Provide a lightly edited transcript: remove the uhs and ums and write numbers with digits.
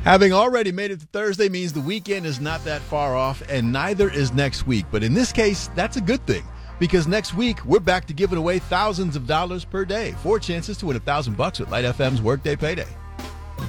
Having already made it to Thursday means the weekend is not that far off, and neither is next week. But in this case, that's a good thing, because next week we're back to giving away thousands of dollars per day. 4 chances to win $1,000 with Light FM's Workday Payday.